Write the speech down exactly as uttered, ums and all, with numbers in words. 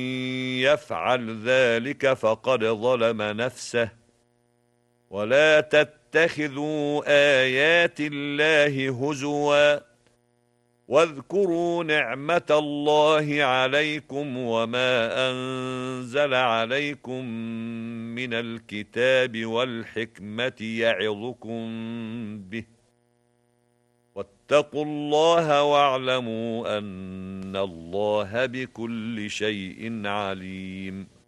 يفعل ذلك فقد ظلم نفسه ولا تتخذوا آيات الله هزوا واذكروا نعمة الله عليكم وما أنزل عليكم من الكتاب والحكمة يعظكم به واتقوا الله واعلموا أن الله بكل شيء عليم